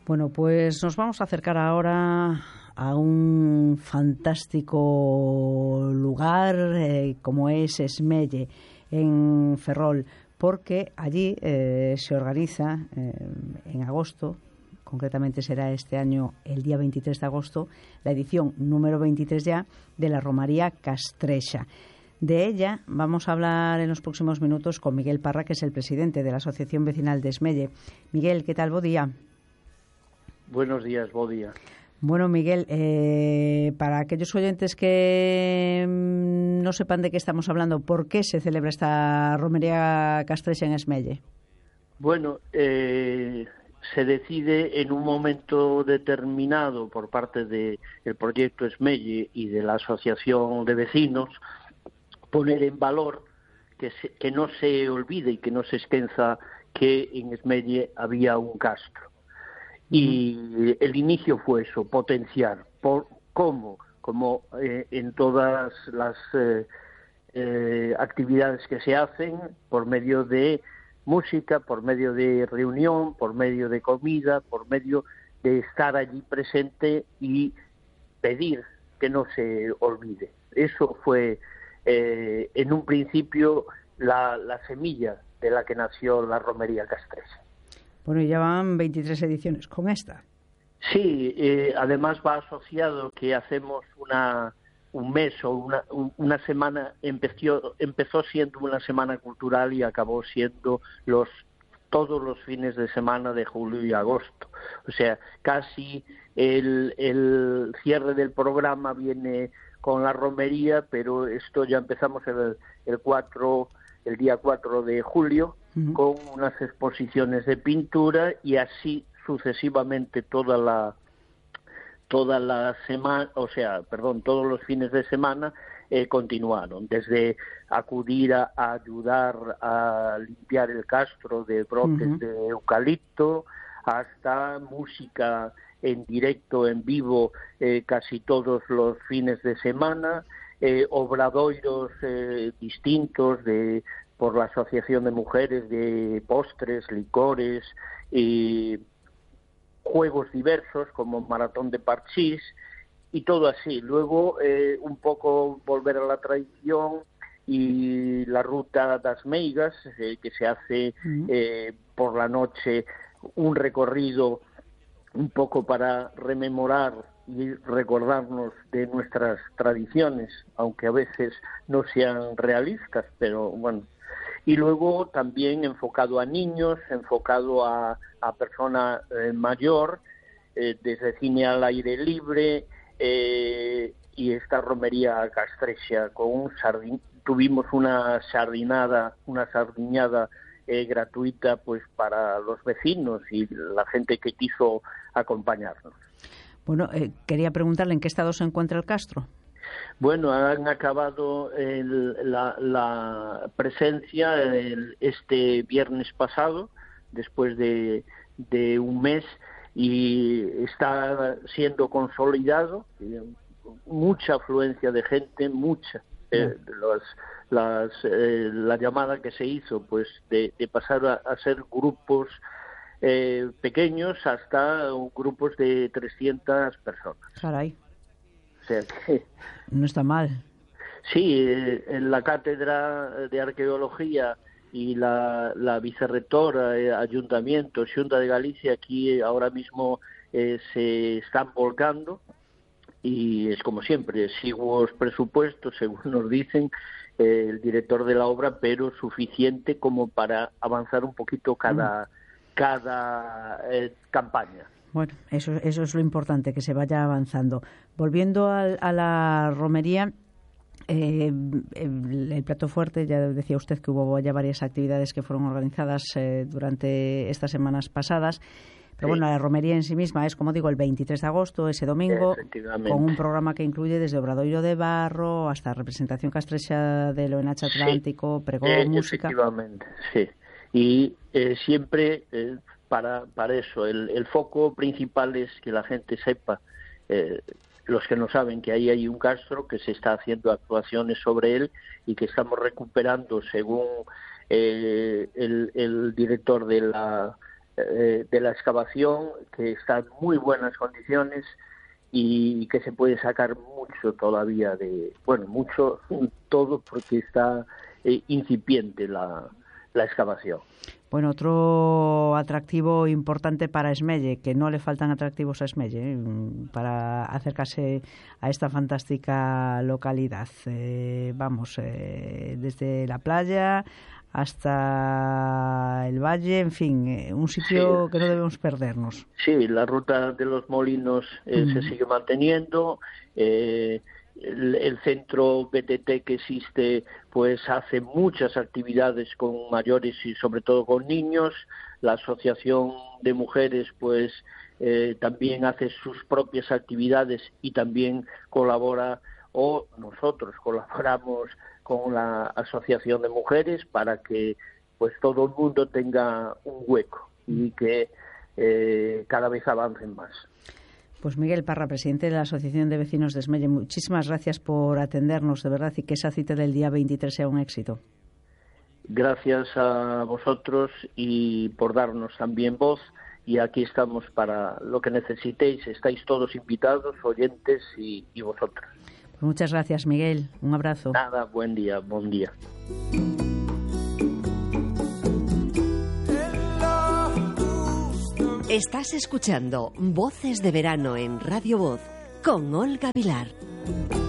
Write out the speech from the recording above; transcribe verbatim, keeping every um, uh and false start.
Bueno, pues nos vamos a acercar ahora a un fantástico lugar eh, como es Esmelle, en Ferrol, porque allí eh, se organiza eh, en agosto, concretamente será este año el día veintitrés de agosto, la edición número veintitrés ya de la Romería Castrexa. De ella vamos a hablar en los próximos minutos con Miguel Parra, que es el presidente de la Asociación Vecinal de Esmelle. Miguel, ¿qué tal? Bo día. Buenos días, bo día. Bueno, Miguel, eh, para aquellos oyentes que mmm, no sepan de qué estamos hablando, ¿por qué se celebra esta Romería Castrexa en Esmelle? Bueno, eh, se decide en un momento determinado por parte del proyecto Esmelle y de la Asociación de Vecinos poner en valor que, se, que no se olvide y que no se esquenza que en Esmelle había un castro. Y el inicio fue eso, potenciar. ¿Por cómo? Como eh, en todas las eh, eh, actividades que se hacen, por medio de música, por medio de reunión, por medio de comida, por medio de estar allí presente y pedir que no se olvide. Eso fue eh, en un principio la, la semilla de la que nació la Romería Castrexa. Bueno, ya van veintitrés ediciones con esta. Sí, eh, además va asociado que hacemos una un mes o una, una semana, empezó, empezó siendo una semana cultural y acabó siendo los todos los fines de semana de julio y agosto. O sea, casi el, el cierre del programa viene con la romería, pero esto ya empezamos el, el cuatro, el día cuatro de julio, uh-huh, con unas exposiciones de pintura y así sucesivamente toda la toda la semana, o sea, perdón, todos los fines de semana eh, continuaron, desde acudir a, a ayudar a limpiar el castro de brotes uh-huh. de eucalipto, hasta música en directo, en vivo, eh, casi todos los fines de semana, eh, obradoiros eh, distintos de por la Asociación de Mujeres de postres, licores y juegos diversos como maratón de parchís y todo así. Luego eh, un poco volver a la tradición y la ruta das Meigas, eh, que se hace eh, por la noche, un recorrido un poco para rememorar y recordarnos de nuestras tradiciones, aunque a veces no sean realistas, pero bueno. Y luego también enfocado a niños, enfocado a, a persona eh, mayor, eh, desde cine al aire libre, eh, y esta romería castrexa con un sardin, tuvimos una sardinada, una sardiñada eh, gratuita pues para los vecinos y la gente que quiso acompañarnos. Bueno, eh, quería preguntarle en qué estado se encuentra el castro. Bueno, han acabado el, la, la presencia el, este viernes pasado, después de, de un mes, y está siendo consolidado. Mucha afluencia de gente, mucha. Eh, los, las, eh, la llamada que se hizo, pues, de, de pasar a, a ser grupos eh, pequeños hasta grupos de trescientas personas. Caray. O sea que no está mal. Sí, en la Cátedra de Arqueología y la, la vicerrectora, eh, Ayuntamiento, Xunta de Galicia, aquí ahora mismo eh, se están volcando y es como siempre, sigo los presupuestos, según nos dicen eh, el director de la obra, pero suficiente como para avanzar un poquito cada, mm. cada eh, campaña. Bueno, eso, eso es lo importante, que se vaya avanzando. Volviendo a, a la romería, eh, el, el plato fuerte, ya decía usted que hubo ya varias actividades que fueron organizadas eh, durante estas semanas pasadas, pero sí. Bueno, la romería en sí misma es, como digo, el veintitrés de agosto, ese domingo, con un programa que incluye desde obradoiro de barro hasta representación castrexa del O N H Atlántico, sí. pregón, eh, música. Efectivamente, sí. Y eh, siempre... Eh, Para, para eso, el, el foco principal es que la gente sepa, eh, los que no saben, que ahí hay un castro, que se está haciendo actuaciones sobre él y que estamos recuperando, según eh, el, el director de la eh, de la excavación, que está en muy buenas condiciones y que se puede sacar mucho todavía de, bueno, mucho, todo porque está eh, incipiente la, la excavación. Bueno, otro atractivo importante para Esmelle, que no le faltan atractivos a Esmelle, ¿eh? Para acercarse a esta fantástica localidad. Eh, vamos, eh, desde la playa hasta el valle, en fin, eh, un sitio sí, que no debemos perdernos. Sí, la ruta de los molinos eh, mm. se sigue manteniendo. Eh, El, el centro B T T que existe pues hace muchas actividades con mayores y sobre todo con niños. La asociación de mujeres pues eh, también hace sus propias actividades y también colabora, o nosotros colaboramos con la asociación de mujeres para que pues todo el mundo tenga un hueco y que eh, cada vez avancen más. Pues Miguel Parra, presidente de la Asociación de Vecinos de Esmelle, muchísimas gracias por atendernos, de verdad, y que esa cita del día veintitrés sea un éxito. Gracias a vosotros y por darnos también voz, y aquí estamos para lo que necesitéis. Estáis todos invitados, oyentes y, y vosotros. Pues muchas gracias, Miguel. Un abrazo. Nada, buen día, buen día. Estás escuchando Voces de Verano en Radio Voz con Olga Vilar.